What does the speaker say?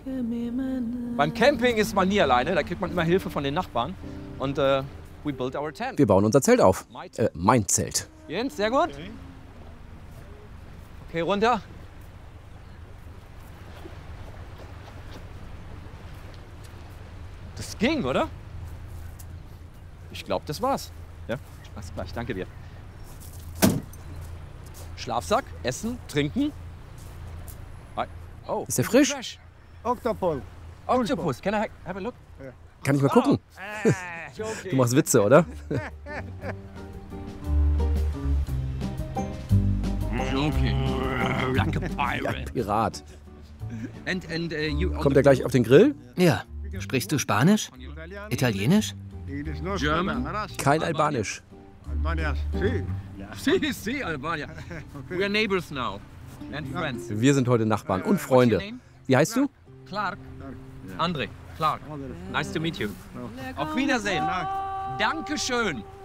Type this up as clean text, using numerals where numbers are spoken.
Beim Camping ist man nie alleine, da kriegt man immer Hilfe von den Nachbarn. Und we built our tent. Wir bauen unser Zelt auf. Mein Zelt. Jens, sehr gut. Okay, runter. Das ging, oder? Ich glaube, das war's. Ja, alles gleich, danke dir. Schlafsack, Essen, Trinken. Oh, Ist der frisch? Octopus. Octopus, can I have a look? Kann ich mal gucken? Du machst Witze, oder? Like a pirate. Pirat. You Kommt er gleich auf den Grill? Ja. Sprichst du Spanisch? Italienisch? German? Kein Albanisch. Albanias, sí. Si, Albania. We are neighbors now. And friends. Wir sind heute Nachbarn und Freunde. Wie heißt du? Clark. André. Clark. Nice to meet you. Auf Wiedersehen. Dankeschön.